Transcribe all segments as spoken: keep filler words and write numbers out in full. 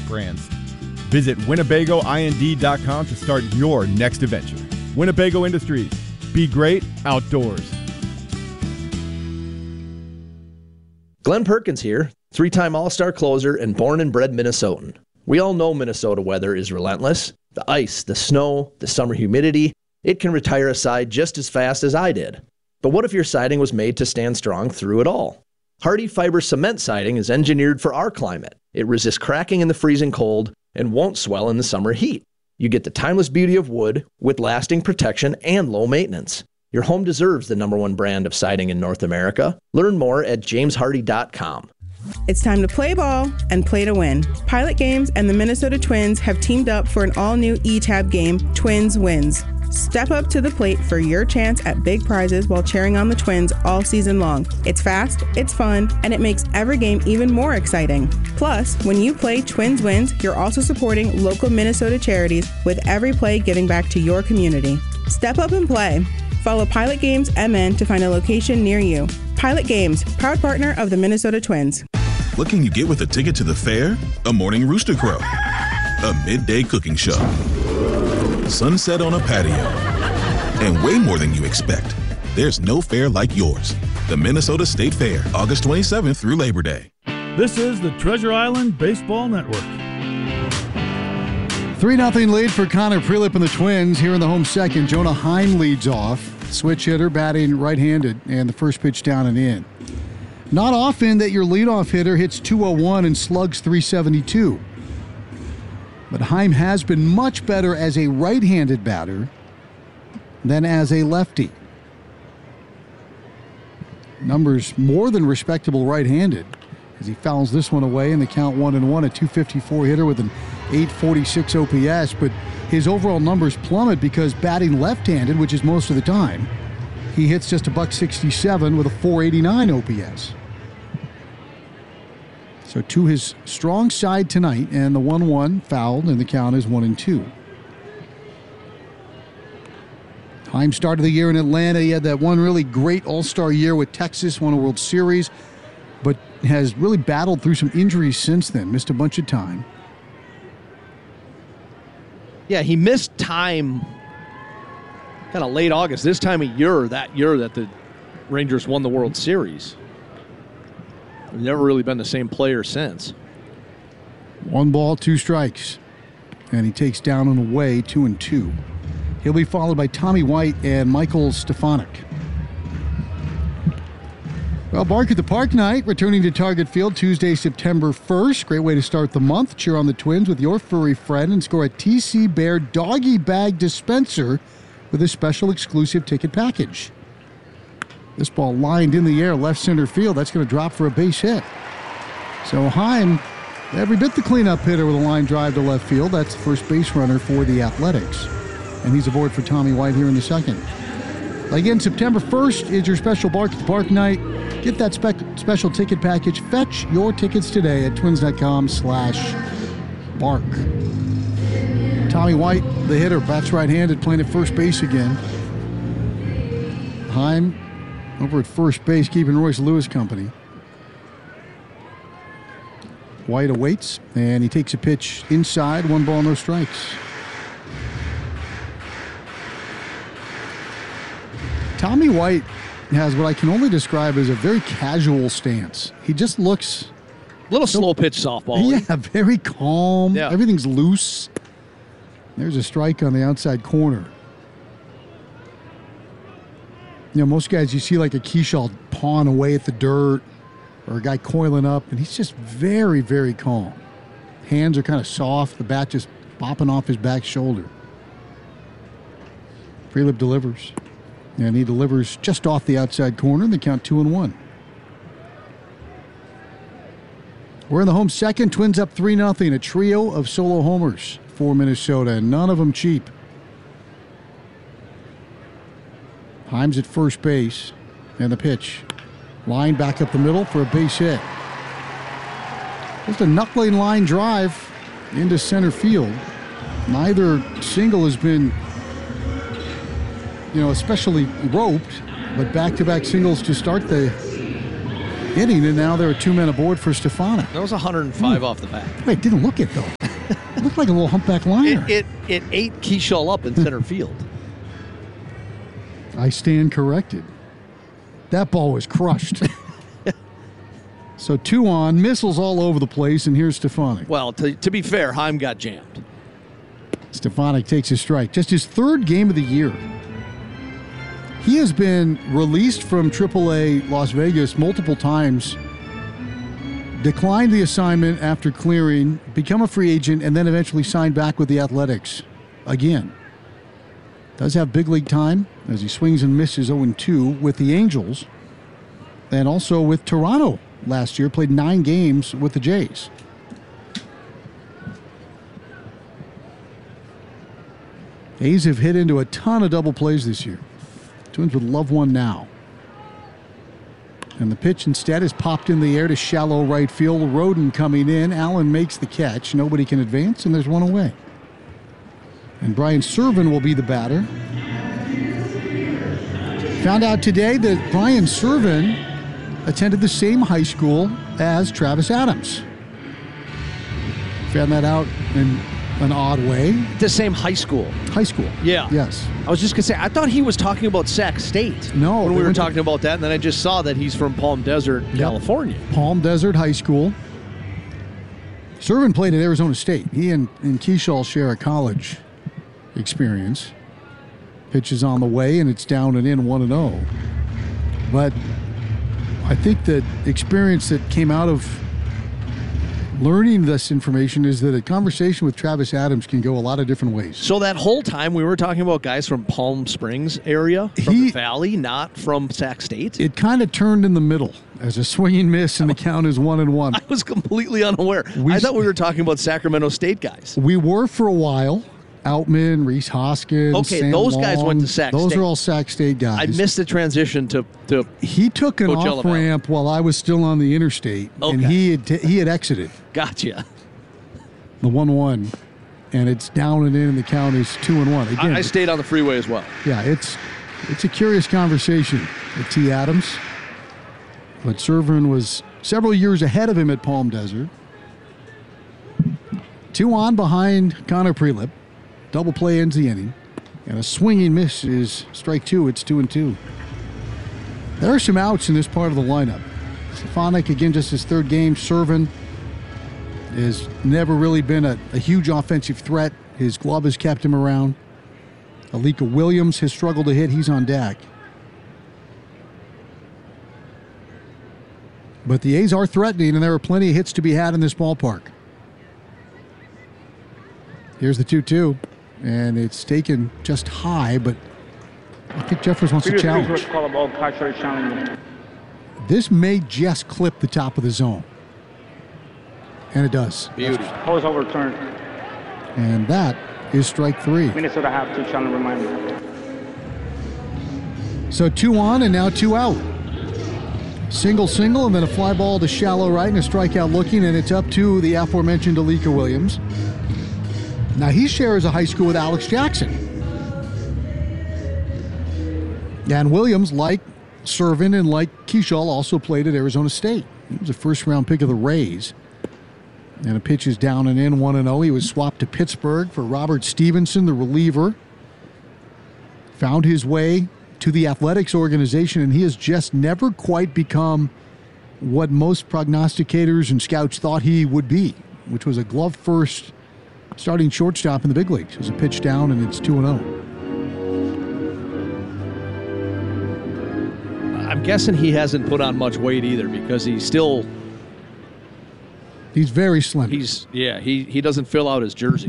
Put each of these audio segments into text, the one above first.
brands. Visit Winnebago I N D dot com to start your next adventure. Winnebago Industries. Be great outdoors. Glenn Perkins here, three-time All-Star closer and born and bred Minnesotan. We all know Minnesota weather is relentless. The ice, the snow, the summer humidity, it can retire a side just as fast as I did. But what if your siding was made to stand strong through it all? Hardy Fiber Cement Siding is engineered for our climate. It resists cracking in the freezing cold and won't swell in the summer heat. You get the timeless beauty of wood with lasting protection and low maintenance. Your home deserves the number one brand of siding in North America. Learn more at james hardy dot com. It's time to play ball and play to win. Pilot Games and the Minnesota Twins have teamed up for an all-new E-Tab game, Twins Wins. Step up to the plate for your chance at big prizes while cheering on the Twins all season long. It's fast, it's fun, and it makes every game even more exciting. Plus, when you play Twins Wins, you're also supporting local Minnesota charities with every play giving back to your community. Step up and play. Follow Pilot Games M N to find a location near you. Pilot Games, proud partner of the Minnesota Twins. What can you get with a ticket to the fair? A morning rooster crow, a midday cooking show, sunset on a patio, and way more than you expect. There's no fair like yours. The Minnesota State Fair, August twenty-seventh through Labor Day. This is the Treasure Island Baseball Network. three nothing lead for Connor Prelip and the Twins here in the home second. Jonah Heim leads off. Switch hitter, batting right-handed, and the first pitch down and in. Not often that your leadoff hitter hits two oh one and slugs three seventy-two. But Heim has been much better as a right-handed batter than as a lefty. Numbers more than respectable right-handed as he fouls this one away in the count one and one, a two fifty-four hitter with an eight forty-six O P S, but his overall numbers plummet because batting left-handed, which is most of the time, he hits just a buck sixty-seven with a four eighty-nine O P S. So to his strong side tonight, and the one one fouled, and the count is one and two. Heim started the year in Atlanta. He had that one really great All-Star year with Texas, won a World Series, but has really battled through some injuries since then. Missed a bunch of time. Yeah, he missed time kind of late August, this time of year, that year that the Rangers won the World Series. He's never really been the same player since. One ball, two strikes. And he takes down and away, two and two. He'll be followed by Tommy White and Michael Stefanik. Well, Bark at the Park night, returning to Target Field Tuesday, September first. Great way to start the month. Cheer on the Twins with your furry friend and score a T C Bear doggy bag dispenser with a special exclusive ticket package. This ball lined in the air, left center field. That's going to drop for a base hit. So Heim, every bit the cleanup hitter with a line drive to left field. That's the first base runner for the Athletics. And he's aboard for Tommy White here in the second. Again, September first is your special Bark at the Park night. Get that spec- special ticket package. Fetch your tickets today at twins.com slash bark. Tommy White, the hitter, bats right-handed, playing at first base again. Heim over at first base, keeping Royce Lewis company. White awaits, and he takes a pitch inside. One ball, no strikes. Tommy White has what I can only describe as a very casual stance. He just looks... A little so, slow pitch softball. Yeah, very calm. Yeah. Everything's loose. There's a strike on the outside corner. You know, most guys you see like a Keyshaw pawing away at the dirt or a guy coiling up, and he's just very, very calm. Hands are kind of soft. The bat just popping off his back shoulder. Prelip delivers. And he delivers just off the outside corner. They count two and one. We're in the home second. Twins up three nothing. A trio of solo homers for Minnesota, and none of them cheap. Heim's at first base, and the pitch. Line back up the middle for a base hit. Just a knuckling line drive into center field. Neither single has been, you know, especially roped, but back-to-back singles to start the inning, and now there are two men aboard for Stefanik. That was one hundred five off the bat. Wait, didn't look it, though. It looked like a little humpback liner. It, it, it ate Keyshaw up in center field. I stand corrected. That ball was crushed. So two on, missiles all over the place, and here's Stefanik. Well, to, to be fair, Heim got jammed. Stefanik takes a strike. Just his third game of the year. He has been released from triple A Las Vegas multiple times, declined the assignment after clearing, become a free agent, and then eventually signed back with the Athletics again. Does have big league time as he swings and misses oh and two with the Angels and also with Toronto last year. Played nine games with the Jays. A's have hit into a ton of double plays this year. Twins would love one now. And the pitch instead is popped in the air to shallow right field. Roden coming in. Allen makes the catch. Nobody can advance, and there's one away. And Brian Serven will be the batter. Found out today that Brian Serven attended the same high school as Travis Adams. Found that out in an odd way. The same high school. High school. Yeah. Yes. I was just going to say, I thought he was talking about Sac State. No. When we were went to talking about that, and then I just saw that he's from Palm Desert, Yep. California. Palm Desert High School. Serven played at Arizona State. He and, and Keyshaw share a college experience. Pitch is on the way, and it's down and in one and oh. But I think the experience that came out of learning this information is that a conversation with Travis Adams can go a lot of different ways. So that whole time we were talking about guys from Palm Springs area, from He- the Valley, not from Sac State. It kind of turned in the middle as a swinging miss, and the count is one and one. I was completely unaware. We- I thought we were talking about Sacramento State guys. We were for a while. Outman, Reese Hoskins. Okay, Sam those guys Long. went to Sac Those State. are all Sac State guys. I missed the transition to, to He took an Coachella off ramp while I was still on the interstate, and Okay. he had t- he had exited gotcha. the one one, and it's down and in, and the count is two and one. Again, I, I stayed on the freeway as well. yeah, it's it's a curious conversation with T. Adams, but Serven was several years ahead of him at Palm Desert. Two on behind Connor Prelip. Double play ends the inning. And a swinging miss is strike two. It's two and two. There are some outs in this part of the lineup. Stefanik, again, just his third game. Serven has never really been a, a huge offensive threat. His glove has kept him around. Alika Williams has struggled to hit. He's on deck. But the A's are threatening, and there are plenty of hits to be had in this ballpark. Here's the two two. And it's taken just high, but I think Jeffers wants to challenge. This may just clip the top of the zone. And it does. Beauty. Pose overturned. And that is strike three. Minnesota have two challenge reminder. So two on and now two out. Single, single, and then a fly ball to shallow right and a strikeout looking, and it's up to the aforementioned Alika Williams. Now, he shares a high school with Alex Jackson. And Williams, like Serven and like Keyshaw, also played at Arizona State. He was a first-round pick of the Rays. And a pitch is down and in, one and oh. He was swapped to Pittsburgh for Robert Stevenson, the reliever. Found his way to the Athletics organization, and he has just never quite become what most prognosticators and scouts thought he would be, which was a glove-first starting shortstop in the big leagues. It was a pitch down, and it's two and oh. I'm guessing he hasn't put on much weight either because he's still, He's very slim. he's, yeah, he, he doesn't fill out his jersey.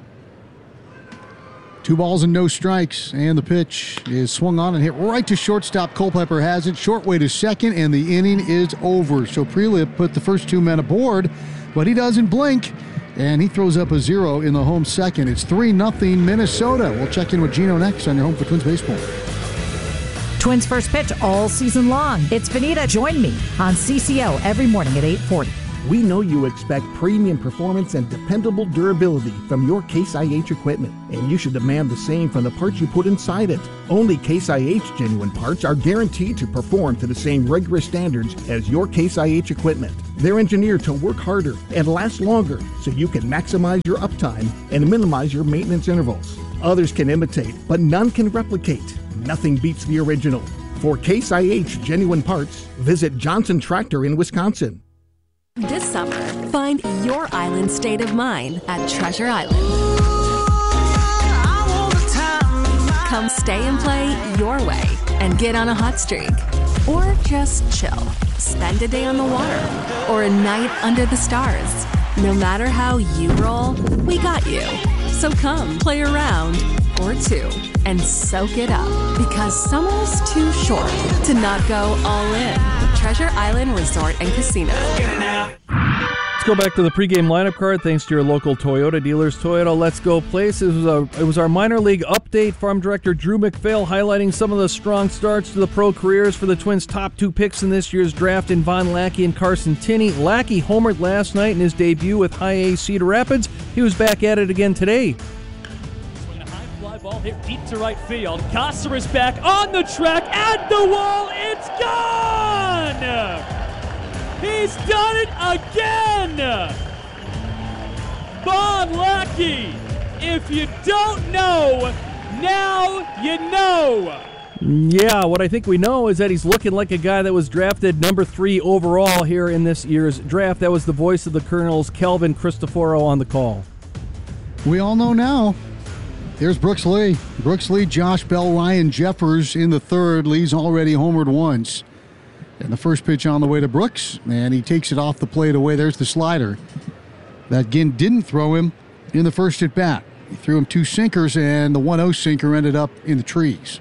Two balls and no strikes, and the pitch is swung on and hit right to shortstop. Culpepper has it. Short way to second, and the inning is over. So Prelip put the first two men aboard, but he doesn't blink. And he throws up a zero in the home second. It's three nothing Minnesota. We'll check in with Gino next on your home for Twins Baseball. Twins first pitch all season long. It's Benita. Join me on C C O every morning at eight forty. We know you expect premium performance and dependable durability from your Case I H equipment, and you should demand the same from the parts you put inside it. Only Case I H genuine parts are guaranteed to perform to the same rigorous standards as your Case I H equipment. They're engineered to work harder and last longer so you can maximize your uptime and minimize your maintenance intervals. Others can imitate, but none can replicate. Nothing beats the original. For Case I H genuine parts, visit Johnson Tractor in Wisconsin. This summer, find your island state of mind at Treasure Island. Come stay and play your way and get on a hot streak. Or just chill, spend a day on the water, or a night under the stars. No matter how you roll, we got you. So come play around or two and soak it up, because summer's too short to not go all in. Treasure Island Resort and Casino. Let's go back to the pregame lineup card. Thanks to your local Toyota dealers. Toyota Let's Go Place. It was, a, it was our minor league update. Farm director Drew McPhail highlighting some of the strong starts to the pro careers for the Twins' top two picks in this year's draft in Von Lackey and Carson Tinney. Lackey homered last night in his debut with High A Cedar Rapids. He was back at it again today. Ball hit deep to right field. Kosser is back on the track, at the wall. It's gone! He's done it again! Von Lackey, if you don't know, now you know. Yeah, what I think we know is that he's looking like a guy that was drafted number three overall here in this year's draft. That was the voice of the Colonels, Kelvin Cristoforo, on the call. We all know now. Here's Brooks Lee. Brooks Lee, Josh Bell, Ryan Jeffers in the third. Lee's already homered once. And the first pitch on the way to Brooks, and he takes it off the plate away. There's the slider. That Ginn didn't throw him in the first at bat. He threw him two sinkers, and the one oh sinker ended up in the trees.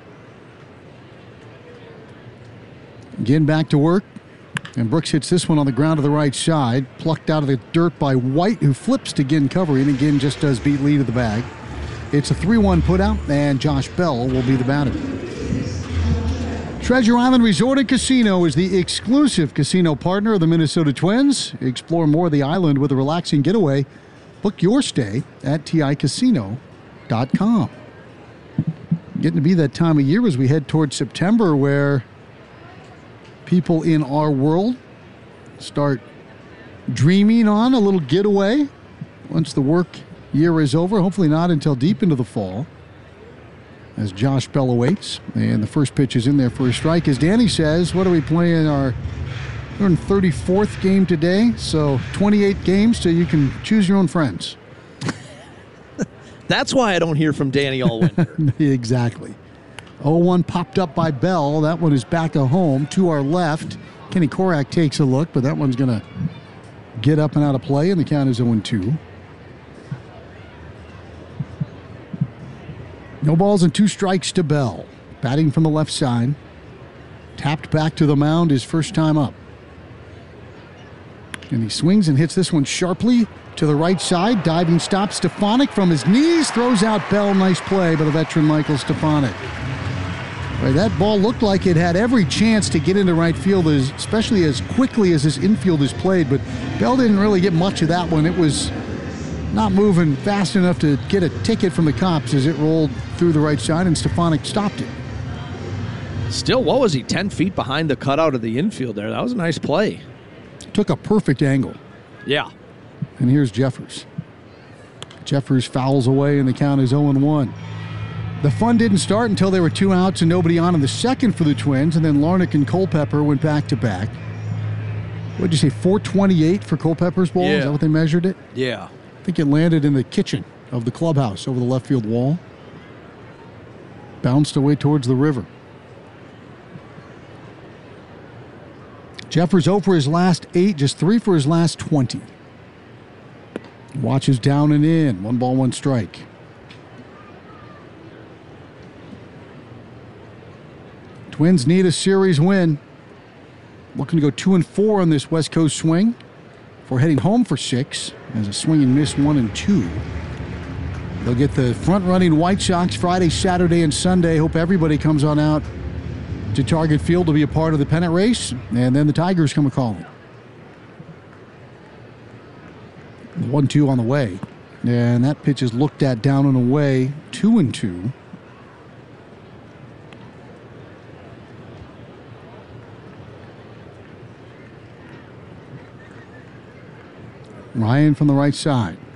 Ginn back to work, and Brooks hits this one on the ground to the right side. Plucked out of the dirt by White, who flips to Ginn covering, and Ginn just does beat Lee to the bag. It's a three one putout, and Josh Bell will be the batter. Treasure Island Resort and Casino is the exclusive casino partner of the Minnesota Twins. Explore more of the island with a relaxing getaway. Book your stay at T I casino dot com. Getting to be that time of year as we head towards September where people in our world start dreaming on a little getaway once the work year is over, hopefully not until deep into the fall, as Josh Bell awaits. And the first pitch is in there for a strike. As Danny says, what are we playing? Our thirty-fourth game today, so twenty-eight games so you can choose your own friends. That's why I don't hear from Danny all winter. Exactly. oh one popped up by Bell. That one is back at home to our left. Kenny Korak takes a look, but that one's going to get up and out of play, and the count is oh two. No balls and two strikes to Bell. Batting from the left side. Tapped back to the mound his first time up. And he swings and hits this one sharply to the right side. Diving stop. Stefanik from his knees throws out Bell. Nice play by the veteran Michael Stefanik. Right, that ball looked like it had every chance to get into right field, as, especially as quickly as his infield is played. But Bell didn't really get much of that one. It was not moving fast enough to get a ticket from the cops as it rolled through the right side, and Stefanik stopped it. Still, what was he, ten feet behind the cutout of the infield there? That was a nice play. Took a perfect angle. Yeah. And here's Jeffers. Jeffers fouls away, and the count is oh one. The fun didn't start until there were two outs and nobody on in the second for the Twins, and then Larnach and Culpepper went back-to-back. What did you say, four twenty-eight for Culpepper's ball? Yeah. Is that what they measured it? Yeah. I think it landed in the kitchen of the clubhouse over the left field wall. Bounced away towards the river. Jeffers oh for his last eight, just three for his last twenty. Watches down and in. One ball, one strike. Twins need a series win. Looking to go two and four on this West Coast swing. We're heading home for six as a swing and miss one and two. They'll get the front-running White Sox Friday, Saturday, and Sunday. Hope everybody comes on out to Target Field to be a part of the pennant race. And then the Tigers come a-calling. one two on the way. And that pitch is looked at down and away, two and two. Ryan from the right side.